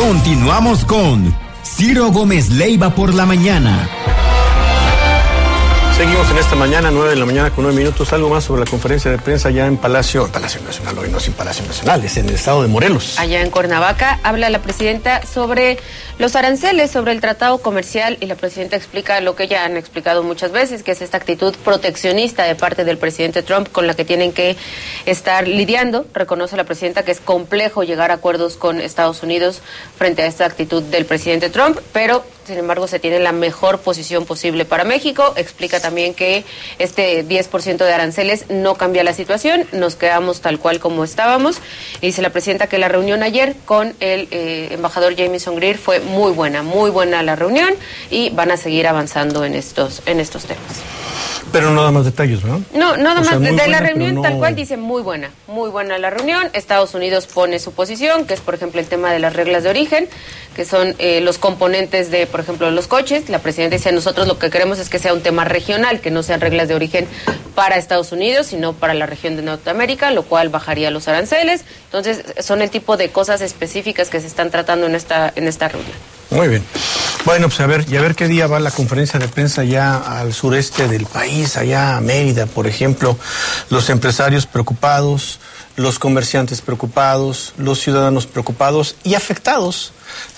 Continuamos con Ciro Gómez Leiva por la mañana. Seguimos en esta mañana, 9 de la mañana con 9 minutos. Algo más sobre la conferencia de prensa allá en Palacio Nacional, hoy no sin Palacio Nacional, es en el estado de Morelos. Allá en Cuernavaca habla la presidenta sobre los aranceles, sobre el tratado comercial, y la presidenta explica lo que ya han explicado muchas veces, que es esta actitud proteccionista de parte del presidente Trump con la que tienen que estar lidiando. Reconoce la presidenta que es complejo llegar a acuerdos con Estados Unidos frente a esta actitud del presidente Trump, pero sin embargo se tiene la mejor posición posible para México. Explica también que este 10% de aranceles no cambia la situación, nos quedamos tal cual como estábamos. Y dice la presidenta que la reunión ayer con el embajador Jamieson Greer fue muy buena la reunión, y van a seguir avanzando en estos temas. Pero no da más detalles, ¿no? No, nada más de la reunión no... tal cual dice muy buena la reunión. Estados Unidos pone su posición, que es por ejemplo el tema de las reglas de origen, que son los componentes de, por ejemplo, los coches. La presidenta dice, nosotros lo que queremos es que sea un tema regional, que no sean reglas de origen para Estados Unidos, sino para la región de Norteamérica, lo cual bajaría los aranceles. Entonces, son el tipo de cosas específicas que se están tratando en esta reunión. Muy bien. Bueno, pues a ver qué día va la conferencia de prensa allá al sureste del país, allá a Mérida, por ejemplo. Los empresarios preocupados, los comerciantes preocupados, los ciudadanos preocupados y afectados.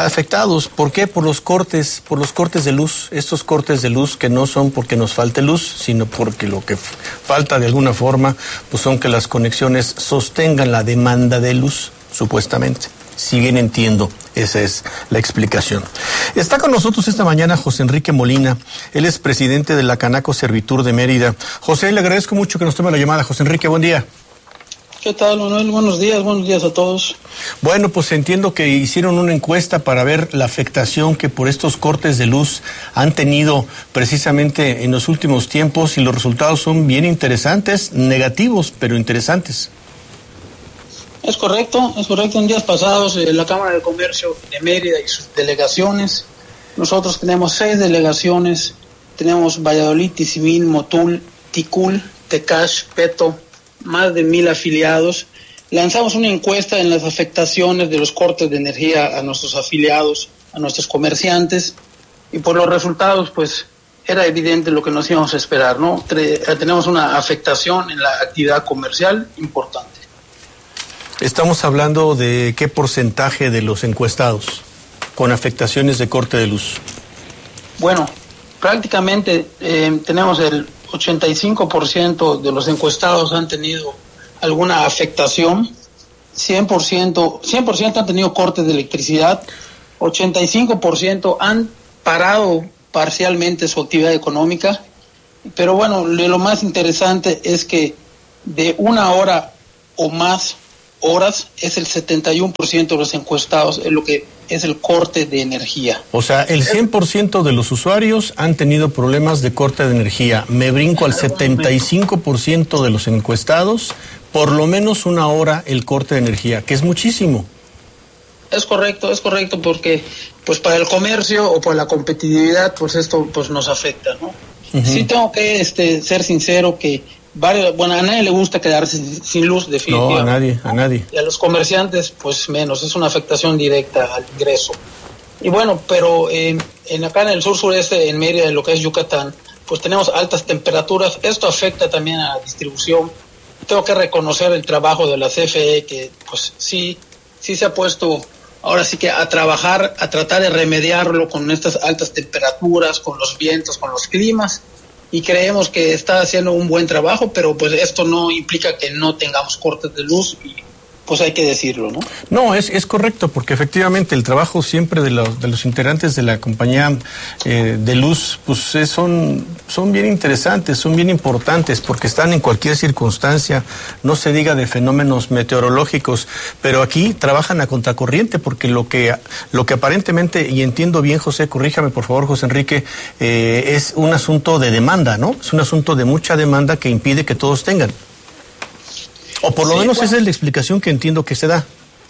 ¿Por qué? Por los cortes de luz. Estos cortes de luz que no son porque nos falte luz, sino porque lo que falta de alguna forma pues son que las conexiones sostengan la demanda de luz, supuestamente. Si bien entiendo, esa es la explicación. Está con nosotros esta mañana José Enrique Molina. Él es presidente de la Canaco Servitur de Mérida. José, le agradezco mucho que nos tome la llamada. José Enrique, buen día. ¿Qué tal, Manuel? Buenos días a todos. Bueno, pues entiendo que hicieron una encuesta para ver la afectación que por estos cortes de luz han tenido precisamente en los últimos tiempos, y los resultados son bien interesantes, negativos, pero interesantes. Es correcto. En días pasados, la Cámara de Comercio de Mérida y sus delegaciones, nosotros tenemos 6 delegaciones, tenemos Valladolid, Tizimín, Motul, Ticul, Tecash, Peto, más de 1,000 afiliados. Lanzamos una encuesta en las afectaciones de los cortes de energía a nuestros afiliados, a nuestros comerciantes, y por los resultados, pues, era evidente lo que nos íbamos a esperar, ¿no? Tenemos una afectación en la actividad comercial importante. Estamos hablando de qué porcentaje de los encuestados con afectaciones de corte de luz. Bueno, prácticamente tenemos el 85% de los encuestados han tenido alguna afectación, 100% han tenido cortes de electricidad, 85% han parado parcialmente su actividad económica, pero bueno, lo más interesante es que de 1 hora o más horas es el 71% de los encuestados, es lo que es el corte de energía. O sea, el 100% de los usuarios han tenido problemas de corte de energía. Me brinco al 75% de los encuestados, por lo menos 1 hora el corte de energía, que es muchísimo. Es correcto, porque pues para el comercio o para la competitividad, pues esto pues nos afecta, ¿no? Uh-huh. Sí tengo que ser sincero que a nadie le gusta quedarse sin luz, definitivamente. No, a nadie. Y a los comerciantes, pues menos, es una afectación directa al ingreso. Y bueno, pero acá en el sur-sureste, en Mérida, en lo que es Yucatán, pues tenemos altas temperaturas. Esto afecta también a la distribución. Tengo que reconocer el trabajo de la CFE, que pues sí se ha puesto ahora sí que a trabajar, a tratar de remediarlo con estas altas temperaturas, con los vientos, con los climas. Y creemos que está haciendo un buen trabajo, pero pues esto no implica que no tengamos cortes de luz, y pues hay que decirlo, ¿no? No, es correcto, porque efectivamente el trabajo siempre de los integrantes de la compañía de luz, pues son bien interesantes, son bien importantes, porque están en cualquier circunstancia, no se diga de fenómenos meteorológicos, pero aquí trabajan a contracorriente, porque lo que aparentemente, y entiendo bien, José, corríjame por favor, José Enrique, es un asunto de demanda, ¿no? Es un asunto de mucha demanda que impide que todos tengan. O por lo menos esa es la explicación que entiendo que se da.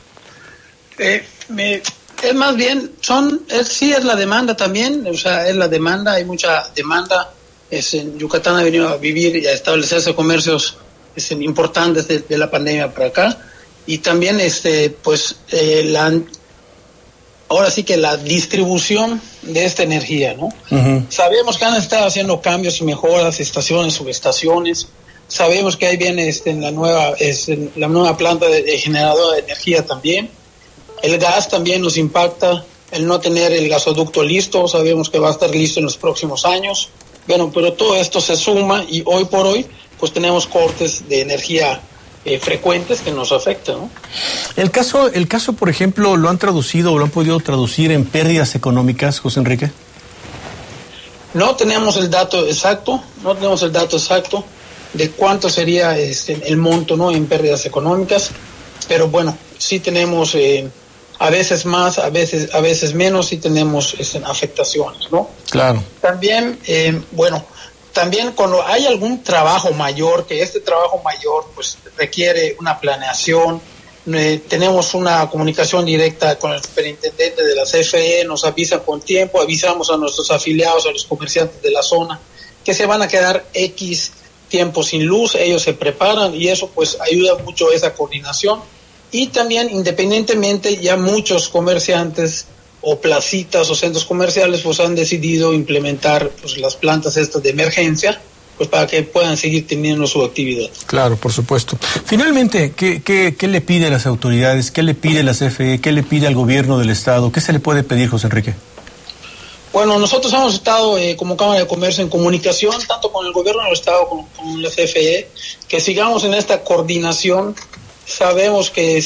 Es más bien, es la demanda también, o sea, es la demanda, hay mucha demanda. En Yucatán ha venido a vivir y a establecerse comercios importantes de la pandemia para acá, y también ahora sí que la distribución de esta energía, ¿no? Sabemos que han estado haciendo cambios y mejoras, estaciones, subestaciones. Sabemos que ahí viene la nueva planta de generadora de energía también. El gas también nos impacta, el no tener el gasoducto listo, sabemos que va a estar listo en los próximos años. Bueno, pero todo esto se suma y hoy por hoy pues tenemos cortes de energía frecuentes que nos afectan, ¿no? El caso, por ejemplo, ¿lo han traducido o lo han podido traducir en pérdidas económicas, José Enrique? No tenemos el dato exacto de cuánto sería el monto, ¿no?, en pérdidas económicas, pero bueno, sí tenemos a veces más, a veces menos, sí tenemos afectaciones, ¿no? Claro. También, también cuando hay algún trabajo mayor, que este trabajo mayor pues requiere una planeación, tenemos una comunicación directa con el superintendente de la CFE, nos avisa con tiempo, avisamos a nuestros afiliados, a los comerciantes de la zona, que se van a quedar X tiempo sin luz, ellos se preparan y eso pues ayuda mucho a esa coordinación. Y también, independientemente, ya muchos comerciantes o placitas o centros comerciales pues han decidido implementar pues las plantas estas de emergencia pues para que puedan seguir teniendo su actividad. Claro, por supuesto. Finalmente, ¿qué le pide a las autoridades? ¿Qué le pide la CFE? ¿Qué le pide al gobierno del Estado? ¿Qué se le puede pedir, José Enrique? Bueno, nosotros hemos estado como Cámara de Comercio en comunicación, tanto con el gobierno del Estado como con la CFE, que sigamos en esta coordinación. Sabemos que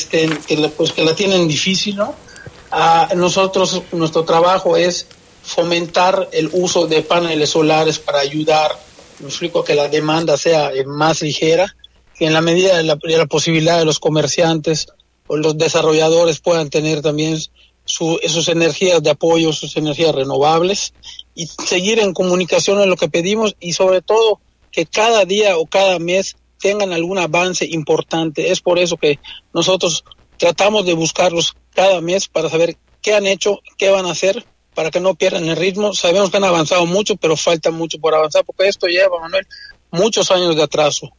la tienen difícil, ¿no? Nosotros, nuestro trabajo es fomentar el uso de paneles solares para ayudar, me explico, a que la demanda sea más ligera, que en la medida de la posibilidad de los comerciantes o los desarrolladores puedan tener también sus energías de apoyo, sus energías renovables, y seguir en comunicación en lo que pedimos, y sobre todo que cada día o cada mes tengan algún avance importante. Es por eso que nosotros tratamos de buscarlos cada mes para saber qué han hecho, qué van a hacer, para que no pierdan el ritmo. Sabemos que han avanzado mucho, pero falta mucho por avanzar, porque esto lleva, Manuel, muchos años de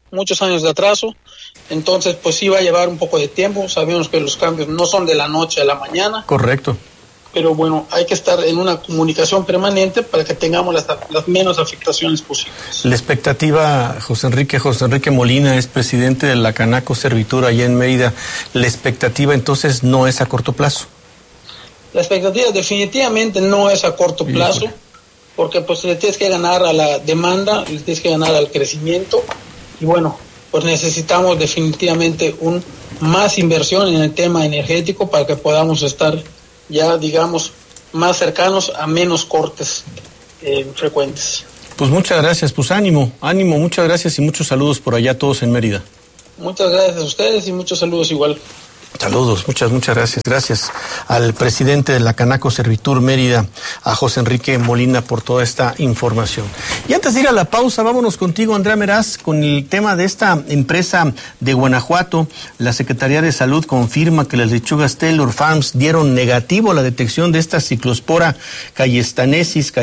atraso. Entonces, pues sí va a llevar un poco de tiempo. Sabemos que los cambios no son de la noche a la mañana. Correcto. Pero bueno, hay que estar en una comunicación permanente para que tengamos las menos afectaciones posibles. La expectativa, José Enrique Molina es presidente de la Canaco Servitur allá en Mérida. La expectativa entonces no es a corto plazo. La expectativa definitivamente no es a corto plazo, porque pues le tienes que ganar a la demanda, le tienes que ganar al crecimiento, y bueno, pues necesitamos definitivamente más inversión en el tema energético para que podamos estar ya, digamos, más cercanos a menos cortes frecuentes. Pues muchas gracias, pues ánimo, muchas gracias y muchos saludos por allá a todos en Mérida. Muchas gracias a ustedes y muchos saludos igual. Saludos, muchas gracias. Gracias al presidente de la Canaco Servitur Mérida, a José Enrique Molina, por toda esta información. Y antes de ir a la pausa, vámonos contigo, Andrea Meraz, con el tema de esta empresa de Guanajuato. La Secretaría de Salud confirma que las lechugas Taylor Farms dieron negativo a la detección de esta ciclospora cayetanesis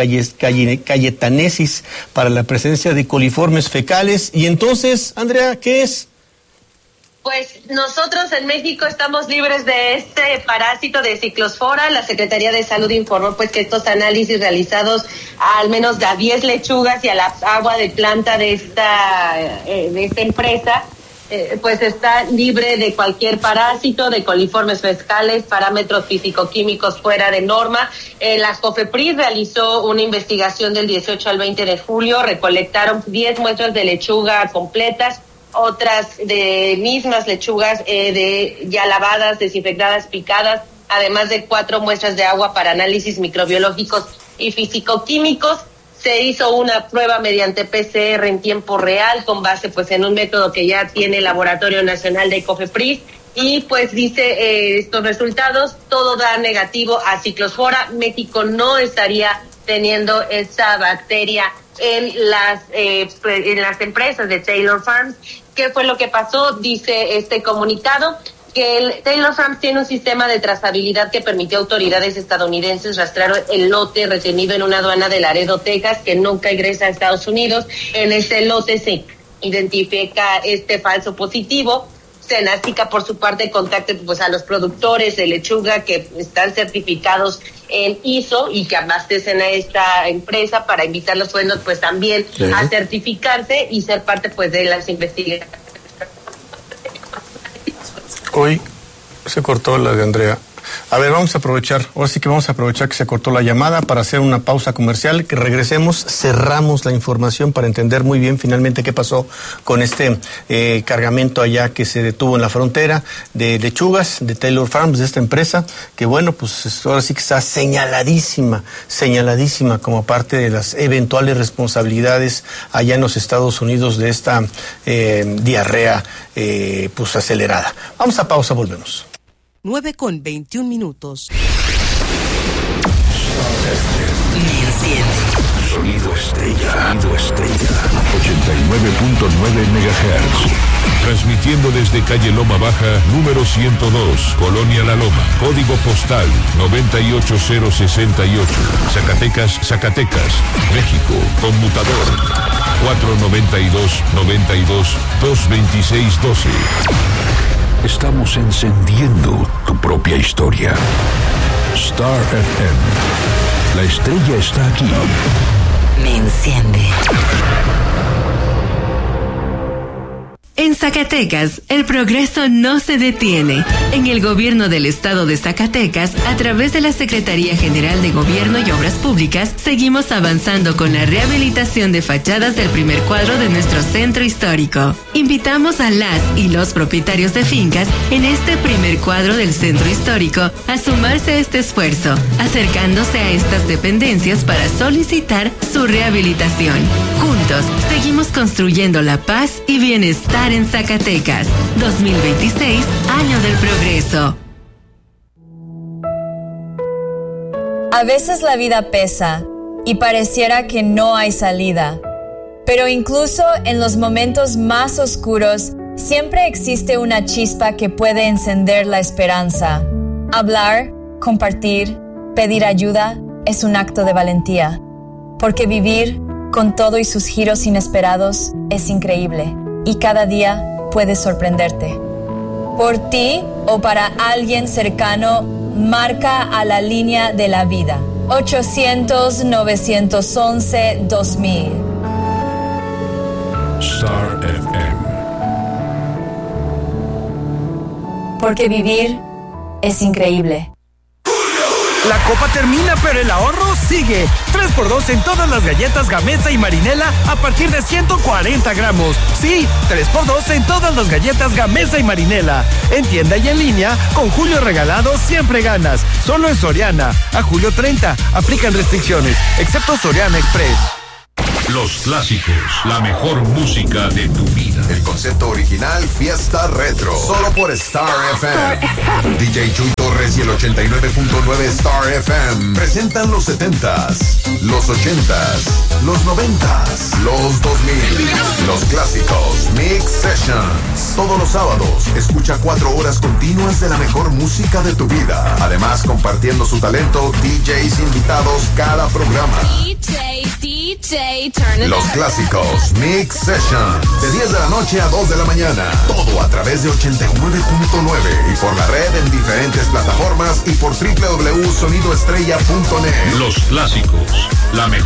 para la presencia de coliformes fecales. Y entonces, Andrea, ¿qué es? Pues nosotros en México estamos libres de este parásito de ciclospora. La Secretaría de Salud informó pues que estos análisis realizados a al menos a 10 lechugas y a la agua de planta de esta empresa pues está libre de cualquier parásito, de coliformes fecales, parámetros físico-químicos fuera de norma. La COFEPRIS realizó una investigación del 18 al 20 de julio, recolectaron 10 muestras de lechuga completas, otras de mismas lechugas ya lavadas, desinfectadas, picadas, además de 4 muestras de agua para análisis microbiológicos y físico-químicos. Se hizo una prueba mediante PCR en tiempo real con base pues en un método que ya tiene el Laboratorio Nacional de COFEPRIS, y pues dice estos resultados, todo da negativo a ciclospora. México no estaría teniendo esa bacteria en las empresas de Taylor Farms. ¿Qué fue lo que pasó? Dice este comunicado que el Taylor Farms tiene un sistema de trazabilidad que permitió a autoridades estadounidenses rastrear el lote retenido en una aduana de Laredo, Texas, que nunca ingresa a Estados Unidos. En ese lote se identifica este falso positivo. Senasica, por su parte, contacte pues a los productores de lechuga que están certificados en ISO y que abastecen a esta empresa para invitarlos, bueno, pues también a certificarse y ser parte pues de las investigaciones. Hoy se cortó la de Andrea. A ver, vamos a aprovechar, ahora sí que vamos a aprovechar que se cortó la llamada para hacer una pausa comercial, que regresemos, cerramos la información para entender muy bien finalmente qué pasó con este cargamento allá que se detuvo en la frontera de lechugas de Taylor Farms, de esta empresa, que bueno, pues ahora sí que está señaladísima como parte de las eventuales responsabilidades allá en los Estados Unidos de esta diarrea pues acelerada. Vamos a pausa, volvemos. 9:21. Sonido estrella. 89.9 MHz. Transmitiendo desde calle Loma Baja, número 102, Colonia La Loma. Código postal 98068. Zacatecas, México. Conmutador 492-92-226-12. Estamos encendiendo tu propia historia. Star FM. La estrella está aquí. Me enciende. En Zacatecas, el progreso no se detiene. En el gobierno del estado de Zacatecas, a través de la Secretaría General de Gobierno y Obras Públicas, seguimos avanzando con la rehabilitación de fachadas del primer cuadro de nuestro centro histórico. Invitamos a las y los propietarios de fincas en este primer cuadro del centro histórico a sumarse a este esfuerzo, acercándose a estas dependencias para solicitar su rehabilitación. Juntos, seguimos construyendo la paz y bienestar en Zacatecas. 2026, año del progreso. A veces la vida pesa y pareciera que no hay salida. Pero incluso en los momentos más oscuros, siempre existe una chispa que puede encender la esperanza. Hablar, compartir, pedir ayuda es un acto de valentía. Porque vivir, con todo y sus giros inesperados, es increíble. Y cada día puede sorprenderte. Por ti o para alguien cercano, marca a la línea de la vida. 800-911-2000. Star FM. Porque vivir es increíble. La copa termina, pero el ahorro sigue. 3x2 en todas las galletas Gamesa y Marinela a partir de 140 gramos. Sí, 3x2 en todas las galletas Gamesa y Marinela. En tienda y en línea, con Julio Regalado siempre ganas. Solo en Soriana. A julio 30. Aplican restricciones, excepto Soriana Express. Los clásicos, la mejor música de tu vida. El concepto original Fiesta Retro, solo por Star FM. DJ Chuy Torres y el 89.9 Star FM presentan los 70s, los 80s, los 90s, los 2000, los clásicos Mix Sessions. Todos los sábados, escucha 4 horas continuas de la mejor música de tu vida. Además, compartiendo su talento, DJs invitados cada programa. Los clásicos Mix Sessions, de 10 de la noche a 2 de la mañana. Todo a través de 89.9 y por la red en diferentes plataformas y por www.sonidoestrella.net. Los clásicos, la mejor